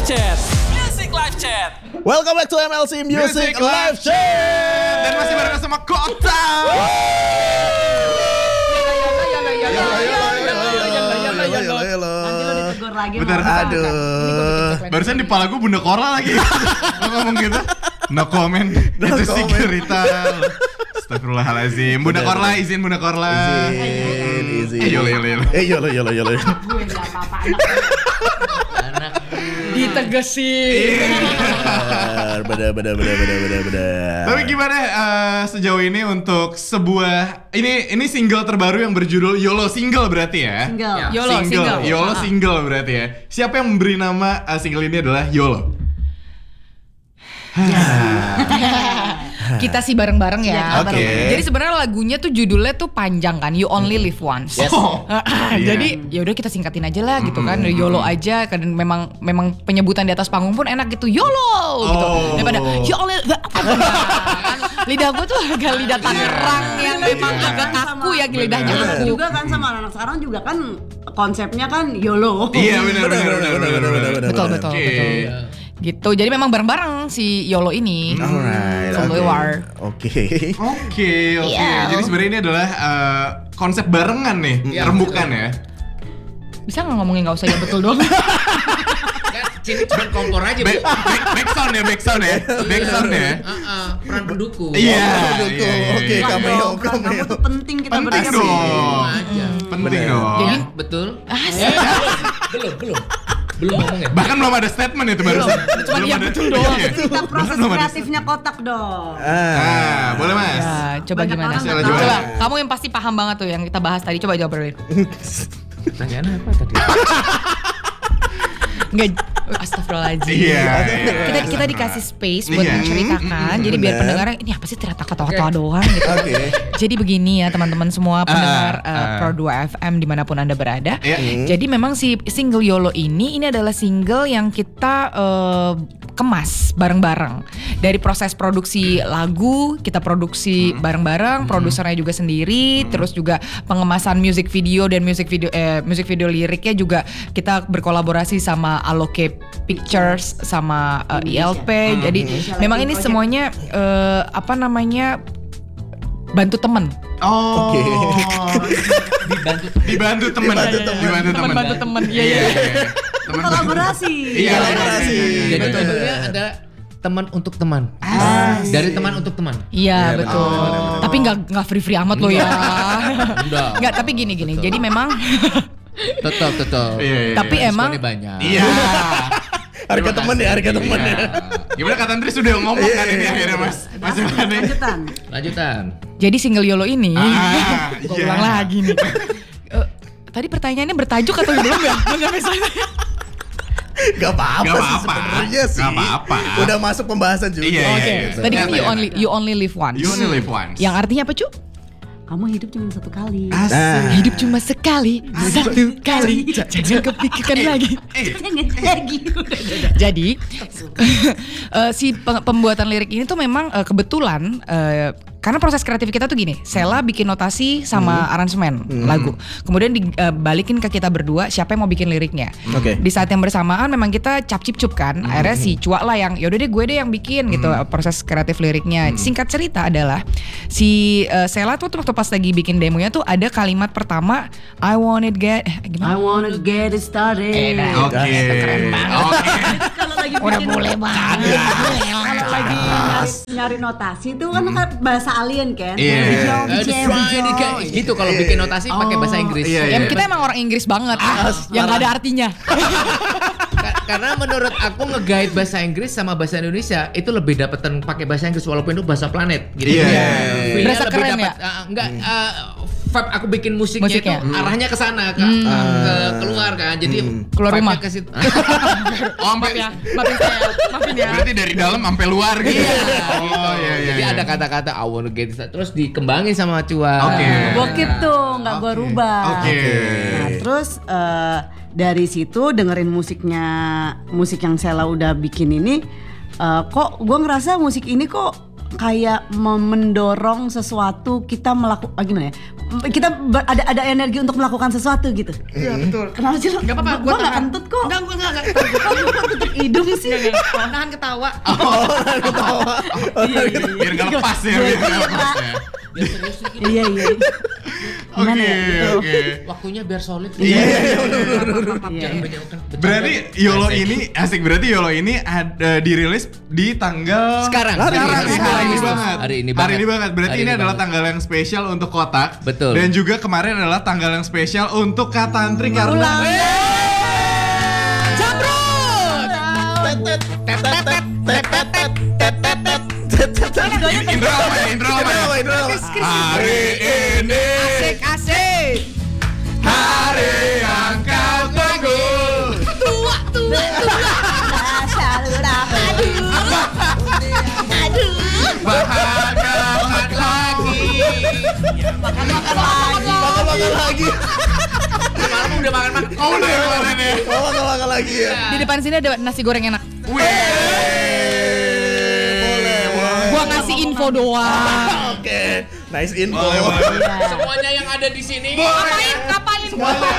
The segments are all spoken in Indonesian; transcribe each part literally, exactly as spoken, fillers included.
Chat. Music Live Chat. Welcome back to M L C Music, Music Live Chat. Dan masih bareng sama Kota. Bentar, aduh. Barusan di kepala gue Bunda Korla lagi. Lo ngomong gitu. No comment. No itu sih comment. cerita. Astagfirullahaladzim. Bunda Korla, izin Bunda Korla. Izin, izin. Eh, yolo, yolo, yolo. Eh, yolo, yolo, yolo. Gue gak apa-apa anak. Ditegesin. Bener, bener, bener, bener, bener, bener. Tapi gimana uh, sejauh ini untuk sebuah ini ini single terbaru yang berjudul YOLO single berarti ya? Single. Ya. YOLO single. YOLO Ah. single berarti ya. Siapa yang memberi nama uh, single ini adalah YOLO? Kita sih bareng-bareng ya. Iya, kita Oke. bareng-bareng. Jadi sebenarnya lagunya tuh judulnya tuh panjang kan, You Only Live Once. Yes. Oh, iya. Jadi ya udah kita singkatin aja lah gitu kan, YOLO aja kan memang memang penyebutan di atas panggung pun enak gitu, YOLO gitu. Oh. Daripada You Only lidah gue tuh agak lidah Tangerang yang memang Juga agak kan kaku sama- ya lidahnya Bener. kaku. Juga kan sama anak sekarang juga kan konsepnya kan YOLO. Iya benar benar Bener, benar bener, bener, bener, bener. Betul betul Oke. betul. Gitu. Jadi memang bareng-bareng si YOLO ini. Alright, From oke. luar. Oke. Oke, oke. Iya. Jadi sebenarnya ini adalah uh, konsep barengan nih, rembukan ya. Bisa nggak ngomongin nggak usah ya betul dong? Kan sini cuma kompor aja, Bu. Back, back, back sound ya, back sound ya, back sound ya. Heeh, peran pendukung. Iya, Oh, betul. iya, iya, Oke, iya. Enggak cameo, dong, kan cameo. kamu tuh penting kita Penting berdua. dong, aja. penting Bener. dong. Jadi Betul? asik. belum, belum. Belum ngomong ya? Bahkan belum ada statement itu barusan. Cuma iya ada- betul doang. Iya. Kita Bahkan proses belum ada kreatifnya kotak dong. Ah, boleh mas. Ya, coba Banyak gimana? orang nggak Coba, tahu. coba. Kamu yang pasti paham banget tuh yang kita bahas tadi. Coba jawab Berlin. Pertanyaannya apa tadi? Enggak, astagfirullahaladzim. Iya. Kita kita dikasih space buat Iya. menceritakan. Jadi biar Bener. pendengarnya ini apa sih ternyata kata-kata doang gitu. Oke. Jadi begini ya teman-teman semua pendengar Ah, uh, ah. Pro dua F M dimanapun Anda berada. Iya. Jadi memang si single YOLO ini ini adalah single yang kita uh, kemas bareng-bareng. Dari proses produksi lagu kita produksi bareng-bareng, produsernya juga sendiri, terus juga pengemasan music video dan music video eh music video liriknya juga kita berkolaborasi sama Aloke Pictures sama uh, I L P. Jadi memang ini semuanya uh, apa namanya bantu temen. Oh. Oke. Dibantu. Dibantu teman. Dibantu teman. Dibantu teman. bantu temen. Iya Iya. iya. iya. Teman. Kolaborasi. Iya, Kolaborasi. Jadi Betul. judulnya adalah teman untuk teman. Dari teman untuk teman. Iya Iya, betul. betul, betul, betul. Tapi nggak nggak free free amat loh ya. Enggak. Nggak tapi gini gini. Betul. Jadi memang Tetap, tetap. Iya, iya. tapi emang Diskonnya banyak. Iya. Harga Terima temen kasih. ya, harga temen Iya. ya. Gimana Kak Tantri sudah ngomong kan ini akhirnya mas? Mas Yohane. Lanjutan. Lanjutan. jadi single YOLO ini. Ah, Gua iya. ulang lagi nih. Eh, tadi pertanyaannya bertajuk atau belum ya? Belum sampai sana. Gak apa-apa Gak sih apa-apa. sebenarnya sih. Gak apa-apa. Udah masuk pembahasan juga. Iya, Oke. iya. Tadi kan Ternyata you ya. only you only live once. You only live once. Yang artinya apa cu? Kamu hidup cuma satu kali. Asik. Nah. Hidup cuma sekali, satu kali, jangan kepikirkan lagi. Jangan lagi. Jadi eh, si peng- pembuatan lirik ini tuh memang eh, kebetulan eh, karena proses kreatif kita tuh gini, Sela bikin notasi sama aransemen lagu, kemudian dibalikin ke kita berdua siapa yang mau bikin liriknya. Oke. Di saat yang bersamaan memang kita cap cip cup kan, akhirnya si Cua lah yang yaudah deh gue deh yang bikin gitu proses kreatif liriknya. Singkat cerita adalah si eh, Sela tuh waktu pas lagi bikin demonya tuh ada kalimat pertama I want it get eh, I gimana? wanna get it started. Oke. Keren banget. Oke. Kalau lagi Udah bikin- boleh banget. Kalau lagi nyari, nyari notasi itu kan kan bahasa alien kan. Iya. Bijau, Eh, bijau, try bijau. ini kayak gitu kalau bikin notasi pakai bahasa Inggris. Iya, Ya iya. kita emang orang Inggris banget, yang gak ada artinya. Ka- Karena menurut aku nge-guide bahasa Inggris sama bahasa Indonesia itu lebih dapetan pakai bahasa Inggris walaupun itu bahasa planet gitu. Iya, Jadi, iya, feel-nya iya. Berasa lebih keren dapet, ya? uh, enggak uh, vibe aku bikin musiknya, Musiknya. itu arahnya ke sana ke, ke keluar kan. Jadi Keluar vibe-nya rumah. ke situ. Oh, sampai ya, maafin saya, maafin ya. berarti dari dalam sampai luar gitu. Oh iya iya. Jadi iya. ada kata-kata I wanna get this, terus dikembangin sama Cua. Oke. Gua keep tuh, nggak gua Oke. rubah. Oke. Nah, terus eh, dari situ dengerin musiknya, musik yang Sela udah bikin ini, eh, kok gua ngerasa musik ini kok kayak mem- mendorong sesuatu kita melakukan ah, gimana ya? Kita ber- ada ada energi untuk melakukan sesuatu gitu. Iya betul. Kenapa sih lo? Gak apa-apa, Gua nggak tahan. kentut kok. Enggak, gue enggak, enggak. Kok tutup hidung sih? Nahan ketawa. Iya, iya, iya. Biar nggak lepas ya, biar nggak lepas ya. Biar serius nih kita. Iya iya. Gimana Oke, ya? Gitu. oke. Waktunya biar solid. Iya, iya, Iya, Jangan iya. banyak kan. Berarti YOLO ini asik, berarti YOLO ini ada dirilis di tanggal Sekarang. Sekarang, Hari ini. hari ini Hari banget. Hari ini Hari banget. ini banget. Berarti Hari ini ini adalah banget. tanggal yang spesial untuk Kotak. Betul. Dan juga kemarin adalah tanggal yang spesial untuk Katantri karena intro apa ya? Intro apa ya? Hari ini Asik, asik. hari yang kau tunggu. Tua, tua, tua. Bahagia lagi. Makan-makan lagi. Makan-makan lagi. Malam udah makan-makan. Oh udah ya kemarin ya. Oh, makan-makan lagi ya. Di depan sini ada nasi goreng enak. Wih. Boleh, boleh. Gua ngasih info doang. Oke, nice info. Semuanya yang ada di sini. Ngapain? Ngapain?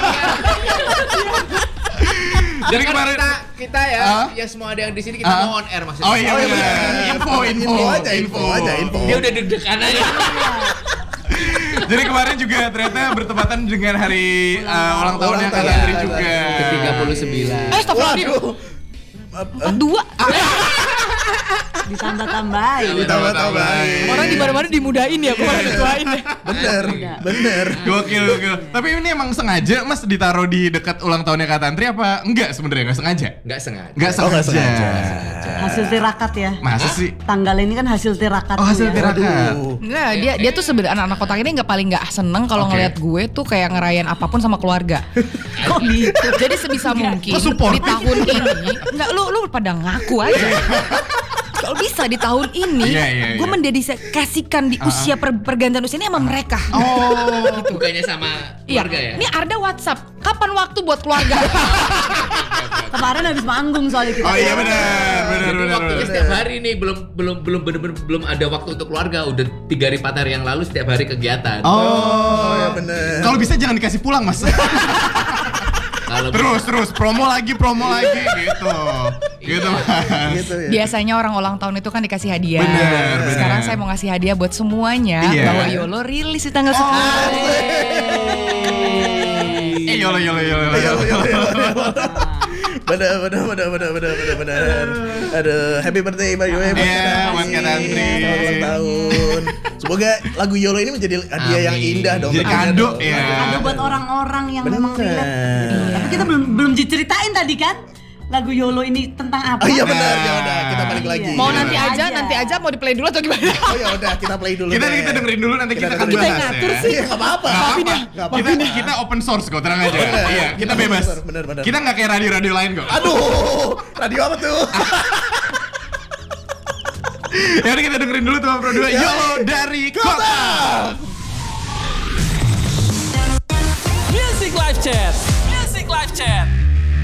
Jadi Kan kemarin kita, kita ya, Hah? ya semua ada yang di sini kita Hah? mau on air maksudnya. Oh iya Oh, iya, benar. benar. Info, info, Info aja, info aja, info. Dia udah deg-degan aja. Jadi kemarin juga ternyata bertepatan dengan hari uh, ulang tahunnya Ulang Kak tahun. Tantri Iya, juga. Ke tiga puluh sembilan. Eh, stop dulu. Waduh. Dua. Ditambah-tambahin. Ditambah-tambahin. Orang di mana-mana dimudahin ya, gua malah dituain ya. Bener, bener. Gokil, gokil. Tapi ini emang sengaja Mas ditaruh di dekat ulang tahunnya Kak Tantri apa enggak sebenarnya? Enggak sengaja? Enggak sengaja. Enggak Oh, nggak sengaja. sengaja. Hasil tirakat ya. Masa sih? Tanggal ini kan hasil tirakat. Oh, hasil ya. tirakat. Aduh. Enggak, dia dia tuh sebenarnya anak-anak kotak ini nggak paling nggak seneng kalau Oke. ngelihat gue tuh kayak ngerayain apapun sama keluarga. Kok gitu? Jadi sebisa mungkin Kok support? di tahun ini, enggak lu lu pada ngaku aja. Kalau bisa di tahun ini, Iya, iya, gue iya. mendedikasikan di usia per- pergantian usia ini sama mereka. Oh. Bukannya sama Iya, keluarga ya? ini Arda WhatsApp. Kapan waktu buat keluarga? Kemarin habis manggung soalnya kita. Oh iya benar, benar, Jadi benar. waktunya benar. setiap hari nih belum belum belum bener-bener belum ada waktu untuk keluarga. Udah tiga hari empat hari yang lalu setiap hari kegiatan. Oh, ya Oh, bener. kalau bisa jangan dikasih pulang Mas. Kalau Terus, terus promo lagi, promo lagi gitu. Gitu Mas. Gitu ya. Biasanya orang ulang tahun itu kan dikasih hadiah. Benar, benar. Sekarang saya mau ngasih hadiah buat semuanya Iya. bahwa YOLO rilis di tanggal sekian. Eh yolo yolo yolo Ayo, yolo. ayo, ayo, ayo. Bener, bener, bener, bener, bener, bener, bener. Aduh, happy birthday Mbak Yue. Iya, buat Kak Tantri. Selamat ulang tahun. Semoga lagu YOLO ini menjadi hadiah yang Amin. indah dong. Jadi Hadiah kado dong. ya. Ada buat orang-orang yang memang Bener. relate. Tapi kita belum belum diceritain tadi kan lagu YOLO ini tentang apa? Oh iya benar, ya udah kita balik lagi. Iya. Mau Gimana? nanti aja, Aja. nanti aja mau di play dulu atau gimana? Oh ya udah kita play dulu. Kita deh. kita dengerin dulu nanti kita, Kita akan dengerin. bahas Kita ya. ngatur Iya nggak apa-apa. Nggak apa-apa. Nggak apa-apa. Kita kita open source kok, tenang aja. Bener. Iya, kita Bener, bebas. bener, bener, bener. Kita nggak kayak radio-radio lain kok. Aduh, radio apa tuh? Ya udah kita dengerin dulu tuh Pro dua YOLO dari Kota. Music Live Chat. Music Live Chat.